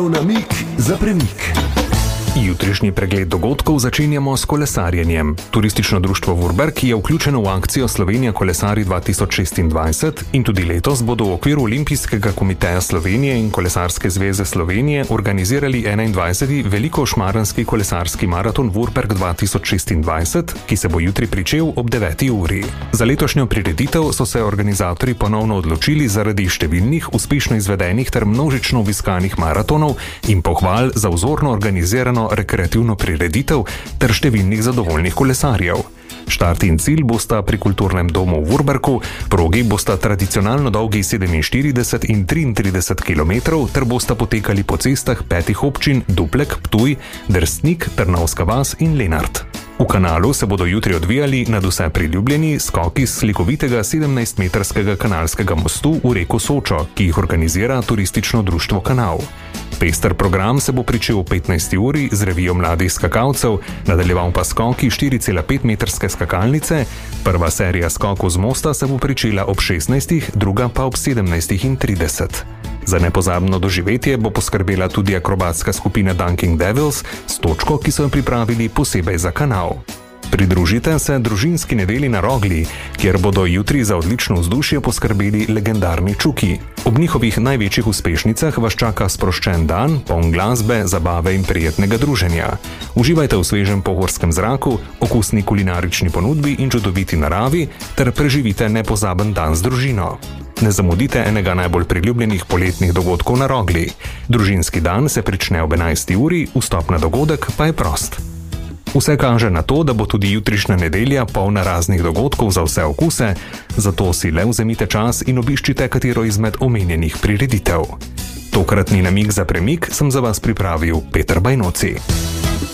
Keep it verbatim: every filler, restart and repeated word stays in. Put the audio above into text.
Namig za premik. Jutrišnji pregled dogodkov začenjamo s kolesarjenjem. Turistično društvo Vurberk je vključeno v akcijo Slovenija kolesari dva tisoč šestindvajset in tudi letos bodo v okviru Olimpijskega komiteja Slovenije in Kolesarske zveze Slovenije organizirali enaindvajseti velikošmaranski kolesarski maraton Vurberk dva tisoč šestindvajset, ki se bo jutri pričel ob deveti uri. Za letošnjo prireditev so se organizatorji ponovno odločili zaradi številnih uspešno izvedenih ter množično obiskanih maratonov in pohval za vzorno organizirano rekreativno prireditev ter številnih zadovoljnih kolesarjev. Štart in cilj bosta pri kulturnem domu v Vurberku, progi bosta tradicionalno dolgi sedeminštirideset in triintrideset kilometrov ter bosta potekali po cestah petih občin Duplek, Ptuj, Destrnik, Trnovska vas in Lenart. V kanalu se bodo jutri odvijali nadvse priljubljeni skoki s slikovitega sedemnajstmetrskega kanalskega mostu v reko Sočo, ki jih organizira turistično društvo Kanal. Pester program se bo pričel ob petnajsti uri z revijo mladih skakalcev, nadaljeval pa skoki štiri cela pet metrske skakalnice, prva serija skokov z mosta se bo pričela ob šestnajstih, druga pa ob sedemnajstih in trideset. Za nepozabno doživetje bo poskrbela tudi akrobatska skupina Dunking Devils s točko, ki so jo pripravili posebej za Kanal. Pridružite se družinski nedelji na Rogli, kjer bodo jutri za odlično vzdušje poskrbeli legendarni Čuki. Ob njihovih največjih uspešnicah vas čaka sproščen dan, poln glasbe, zabave in prijetnega druženja. Uživajte v svežem pohorskem zraku, okusni kulinarični ponudbi in čudoviti naravi ter preživite nepozaben dan z družino. Ne zamudite enega najbolj priljubljenih poletnih dogodkov na Rogli. Družinski dan se prične ob enajsti uri, vstop na dogodek pa je prost. Vse kaže na to, da bo tudi jutrišnja nedelja polna raznih dogodkov za vse okuse, zato si le vzemite čas in obiščite katero izmed omenjenih prireditev. Tokratni namig za premik sem za vas pripravil Peter Bajnoci.